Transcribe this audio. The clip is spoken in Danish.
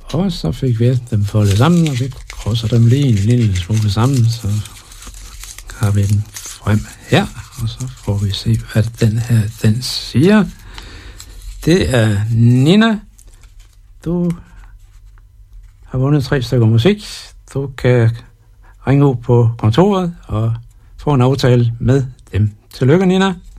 Og så fik vi dem foldet sammen, og vi krydser dem lige en lille smule sammen, så har vi den frem her, og så får vi se, hvad den her, den siger. Det er Nina. Du har vundet 3 stykker musik. Du kan ringe ud på kontoret og få en aftale med dem. Tillykke, Nina.